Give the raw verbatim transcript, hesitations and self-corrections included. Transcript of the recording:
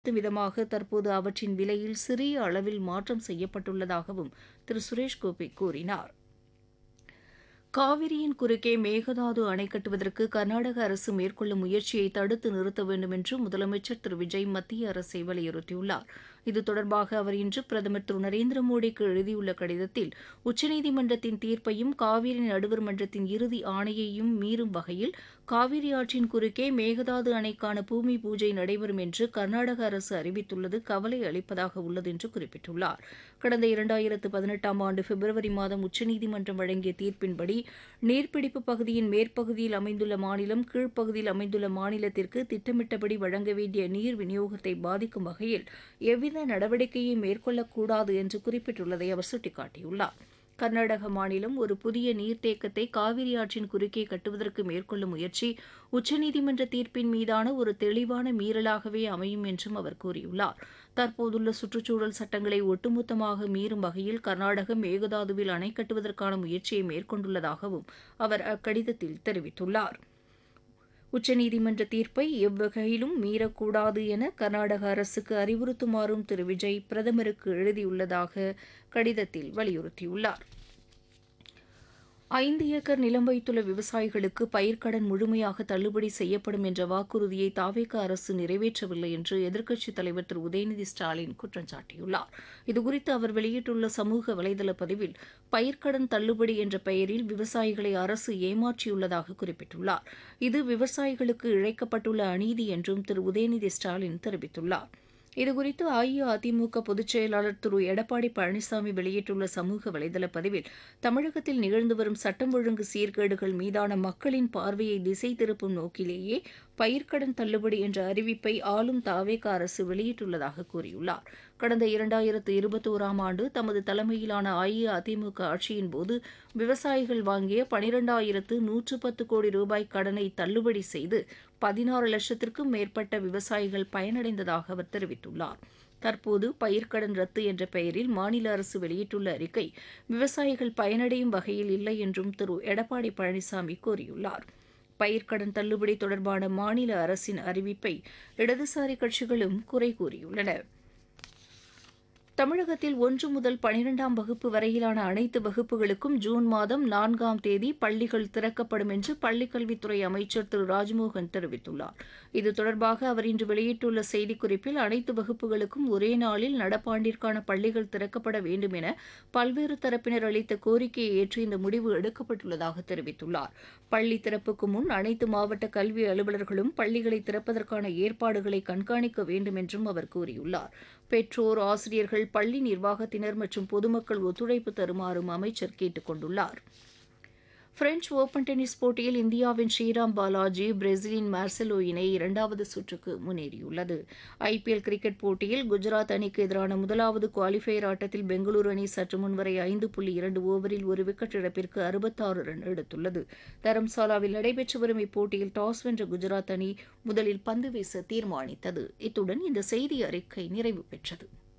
விதமாக தற்போது அவற்றின் விலையில் சிறிய அளவில் மாற்றம் செய்யப்பட்டுள்ளதாகவும் திரு சுரேஷ் கோபி கூறினார். காவிரியின் குறுக்கே மேகதாது அணை கட்டுவதற்கு கர்நாடக அரசு மேற்கொள்ளும் முயற்சியை தடுத்து நிறுத்த வேண்டும் என்று முதலமைச்சர் திரு விஜய் மத்திய அரசை வலியுறுத்தியுள்ளார். இது தொடர்பாக அவர் இன்று பிரதமர் திரு நரேந்திர மோடிக்கு எழுதியுள்ள கடிதத்தில் உச்சநீதிமன்றத்தின் தீர்ப்பையும் காவிரி நடுவர் மன்றத்தின் இறுதி ஆணையையும் மீறும் வகையில் காவிரி ஆற்றின் குறுக்கே மேகதாது அணைக்கான பூமி பூஜை நடைபெறும் என்று கர்நாடக அரசு அறிவித்துள்ளது கவலை அளிப்பதாக உள்ளது என்று குறிப்பிட்டுள்ளார். கடந்த இரண்டாயிரத்து பதினெட்டாம் ஆண்டு பிப்ரவரி மாதம் உச்சநீதிமன்றம் வழங்கிய தீர்ப்பின்படி நீர்பிடிப்பு பகுதியின் மேற்பகுதியில் அமைந்துள்ள மாநிலம் கீழ்ப்பகுதியில் அமைந்துள்ள மாநிலத்திற்கு திட்டமிட்டபடி வழங்க வேண்டிய நீர் விநியோகத்தை பாதிக்கும் வகையில் எவ்வித நடவடிக்கையை மேற்கொள்ளக்கூடாது என்று குறிப்பிட்டுள்ளதை அவர் சுட்டிக்காட்டியுள்ளார். கர்நாடக மாநிலம் ஒரு புதிய நீர்த்தேக்கத்தை காவிரி ஆற்றின் குறுக்கே கட்டுவதற்கு மேற்கொள்ளும் முயற்சி உச்சநீதிமன்ற தீர்ப்பின் மீதான ஒரு தெளிவான மீறலாகவே அமையும் என்றும் அவர் கூறியுள்ளார். தற்போதுள்ள சுற்றுச்சூழல் சட்டங்களை ஒட்டுமொத்தமாக மீறும் வகையில் கர்நாடகம் மேகதாதுவில் அணை கட்டுவதற்கான முயற்சியை மேற்கொண்டுள்ளதாகவும் அவர் அக்கடிதத்தில் தெரிவித்துள்ளார். உச்சநீதிமன்ற தீர்ப்பை எவ்வகையிலும் மீறக்கூடாது என கர்நாடக அரசுக்கு அறிவுறுத்துமாறும் திரு விஜய் பிரதமருக்கு எழுதியுள்ளதாக கடிதத்தில் வலியுறுத்தியுள்ளார். ஐந்து ஏக்கர் நிலம் வைத்துள்ள விவசாயிகளுக்கு பயிர்க்கடன் முழுமையாக தள்ளுபடி செய்யப்படும் என்ற வாக்குறுதியை தாவேகா அரசு நிறைவேற்றவில்லை என்று எதிர்க்கட்சித் தலைவர் திரு உதயநிதி ஸ்டாலின் குற்றம் சாட்டியுள்ளார். இதுகுறித்து அவர் வெளியிட்டுள்ள சமூக வலைதள பதிவில் பயிர்க்கடன் தள்ளுபடி என்ற பெயரில் விவசாயிகளை அரசு ஏமாற்றியுள்ளதாக குறிப்பிட்டுள்ளார். இது விவசாயிகளுக்கு இழைக்கப்பட்டுள்ள அநீதி என்றும் திரு உதயநிதி ஸ்டாலின் தெரிவித்துள்ளார். இதுகுறித்து அஇஅதிமுக பொதுச் செயலாளர் திரு எடப்பாடி பழனிசாமி வெளியிட்டுள்ள சமூக வலைதள பதிவில் தமிழகத்தில் நிகழ்ந்து வரும் சட்டம் ஒழுங்கு சீர்கேடுகள் மீதான மக்களின் பார்வையை திசை திருப்பும் நோக்கிலேயே பயிர்க்கடன் தள்ளுபடி என்ற அறிவிப்பை ஆளும் தாவேகா அரசு வெளியிட்டுள்ளதாக கூறியுள்ளார். கடந்த இரண்டாயிரத்து இருபத்தோராம் ஆண்டு தமது தலைமையிலான அஇஅதிமுக ஆட்சியின்போது விவசாயிகள் வாங்கிய பனிரெண்டாயிரத்து நூற்று பத்து கோடி ரூபாய் கடனை தள்ளுபடி செய்து பதினாறு லட்சத்திற்கும் மேற்பட்ட விவசாயிகள் பயனடைந்ததாக அவர் தெரிவித்துள்ளார். தற்போது பயிர்க்கடன் ரத்து என்ற பெயரில் மாநில அரசு வெளியிட்டுள்ள அறிக்கை விவசாயிகள் பயனடையும் வகையில் இல்லை என்றும் திரு எடப்பாடி பழனிசாமி கூறியுள்ளார். பயிர்க்கடன் தள்ளுபடி தொடர்பான மாநில அரசின் அறிவிப்பை இடதுசாரி கட்சிகளும் குறை கூறியுள்ளன. தமிழகத்தில் ஒன்று முதல் பனிரெண்டாம் வகுப்பு வரையிலான அனைத்து வகுப்புகளுக்கும் ஜூன் மாதம் நான்காம் தேதி பள்ளிகள் திறக்கப்படும் என்று பள்ளிக்கல்வித்துறை அமைச்சர் திரு ராஜ்மோகன் தெரிவித்துள்ளார். இது தொடர்பாக அவர் இன்று வெளியிட்டுள்ள செய்திக்குறிப்பில் அனைத்து வகுப்புகளுக்கும் ஒரே நாளில் நடப்பாண்டிற்கான பள்ளிகள் திறக்கப்பட வேண்டும் என பல்வேறு தரப்பினர் அளித்த கோரிக்கையை ஏற்று இந்த முடிவு எடுக்கப்பட்டுள்ளதாக தெரிவித்துள்ளார். பள்ளி திறப்புக்கு முன் அனைத்து மாவட்ட கல்வி அலுவலர்களும் பள்ளிகளை திறப்பதற்கான ஏற்பாடுகளை கண்காணிக்க வேண்டும் என்றும் அவர் கூறியுள்ளார். பெற்றோர், ஆசிரியர்கள், பள்ளி நிர்வாகத்தினர் மற்றும் பொதுமக்கள் ஒத்துழைப்பு தருமாறும் அமைச்சர் கேட்டுக் கொண்டுள்ளார். பிரெஞ்ச் ஓபன் டென்னிஸ் போட்டியில் இந்தியாவின் ஸ்ரீராம் பாலாஜி பிரேசிலின் மார்செலோ இணை இரண்டாவது சுற்றுக்கு முன்னேறியுள்ளது. ஐபிஎல் கிரிக்கெட் போட்டியில் குஜராத் அணிக்கு எதிரான முதலாவது குவாலிஃபயர் ஆட்டத்தில் பெங்களூரு அணி சற்று முன்வரை ஐந்து புள்ளி இரண்டு ஓவரில் ஒரு விக்கெட் இழப்பிற்கு அறுபத்தாறு ரன் எடுத்துள்ளது. தரம்சாலாவில் நடைபெற்று வரும் இப்போட்டியில் டாஸ் வென்ற குஜராத் அணி முதலில் பந்து வீச தீர்மானித்தது. இத்துடன் இந்த செய்தி அறிக்கை நிறைவு பெற்றது.